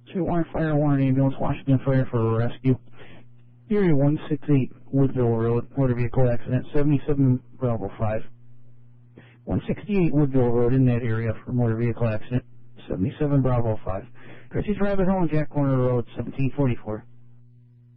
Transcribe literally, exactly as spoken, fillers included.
two one Fire one Ambulance, Washington Fire for a rescue. Area one sixty-eight, Woodville Road, motor vehicle accident, seventy-seven Bravo five. one sixty-eight Woodville Road in that area for motor vehicle accident, seventy-seven Bravo five. Chrissy's Rabbit Hole, Jack Corner Road, seventeen forty-four.